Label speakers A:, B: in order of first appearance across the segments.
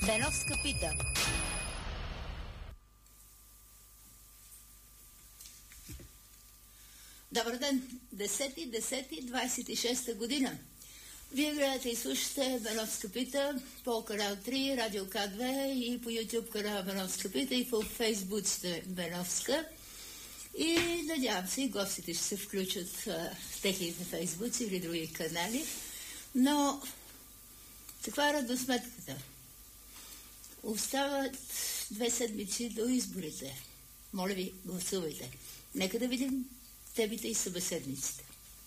A: Беновска пита. Добър ден! 10.10.26 година. Вие гледате и слушате Беновска пита по канал 3, Радио К2 и по YouTube канал Беновска пита и по Фейсбук сте Беновска. И надявам се и гостите ще се включат в техните фейсбуци или други канали. Но каква е равносметката? Остават 2 седмици до изборите. Моля ви, гласувайте. Нека да видим темите и събеседниците.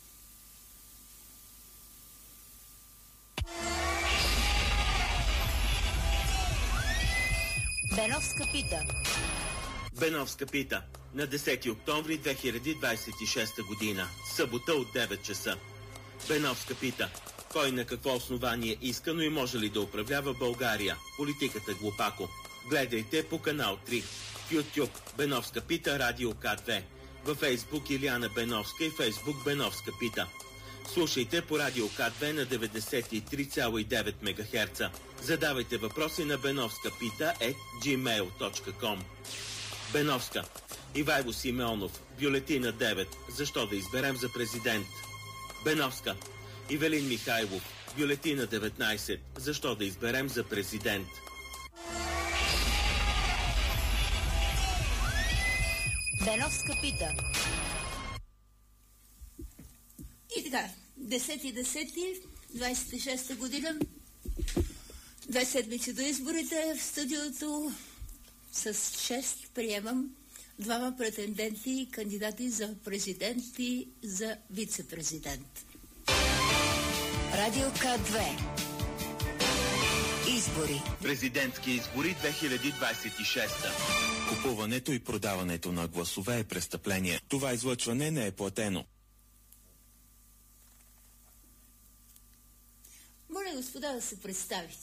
A: Беновска пита.
B: Беновска пита. На 10 октомври 2026 година. Събота от 9 часа. Беновска пита. Кой на какво основание иска, но и може ли да управлява България? Политиката глупако. Гледайте по канал 3. В YouTube Беновска пита, Радио К2. Във Фейсбук Илияна Беновска и Фейсбук Беновска пита. Слушайте по Радио К2 на 93,9 МГц. Задавайте въпроси на benovskapita@gmail.com. Беновска. Ивайло Симеонов. Бюлетина 9. Защо да изберем за президент? Беновска. Ивелин Михайлов. Бюлетина 19. Защо да изберем за президент?
A: Беновска пита. И така, 10.10.26 година, 2 седмици до изборите, в студиото с чест приемам 2 претенденти и кандидати за президент и за вице-президент.
C: Радио К2. Избори.
B: Президентски избори 2026.
D: Купуването и продаването на гласове е престъпление. Това излъчване не е платено.
A: Моля, господа, да се представите.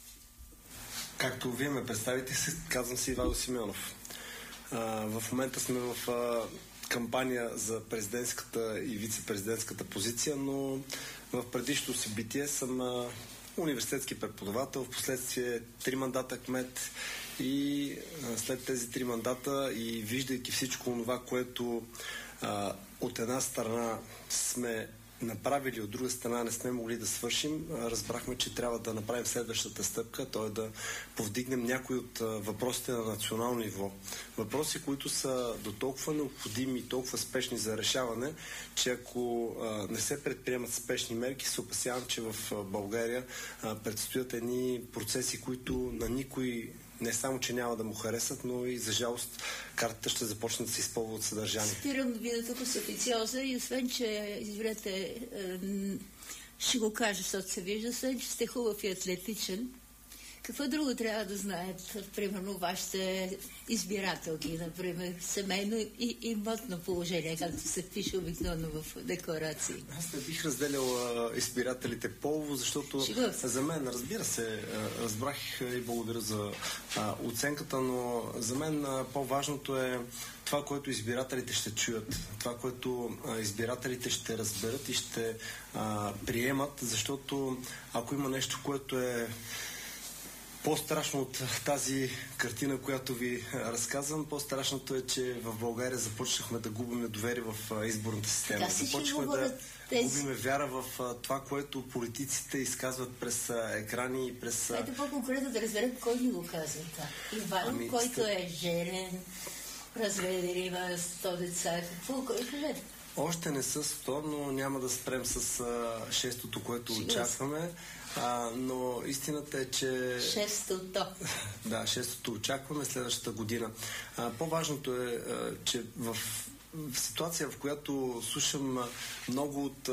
E: Както вие ме представите, казвам се Ивайло Симеонов. В момента сме в кампания за президентската и вице-президентската позиция, но в предишното си битие съм университетски преподавател, в последствие 3 мандата кмет и след тези 3 мандата и виждайки всичко това, което от една страна сме направили, от друга страна не сме могли да свършим, разбрахме, че трябва да направим следващата стъпка, т.е. да повдигнем някои от въпросите на национално ниво. Въпроси, които са до толкова необходими и толкова спешни за решаване, че ако не се предприемат спешни мерки, се опасявам, че в България предстоят едни процеси, които на никой не само, че няма да му харесат, но и за жалост картата ще започне да се използва от съдържание.
A: Цитирам ви тук с официоза и освен, че извинете, ще го кажа, защото се вижда, освен, че сте хубав и атлетичен, какво друго трябва да знаят, примерно, вашите избирателки, например, семейно и имотно положение, както се пише обикновено в декларации?
E: Аз не бих разделял избирателите полово, защото за мен, разбира се, разбрах и благодаря за оценката, но за мен по-важното е това, което избирателите ще чуят, това, което избирателите ще разберат и ще приемат, защото ако има нещо, което е по-страшно от тази картина, която ви разказвам, по-страшното е, че в България започнахме да губим доверие в изборната система. Започнахме да губим вяра в това, което политиците изказват през екрани и през...
A: Ето по-конкретно да разберем кой ни го казва това. Иван, който е женен, разведен, има 100 деца. Какво? Кой кажете?
E: Още не са 100, но няма да спрем с 6-тото, което очакваме. Но истината е, че...
A: 6-то.
E: Да, 6-то очакваме следващата година. По-важното е, че в ситуация, в която слушам много от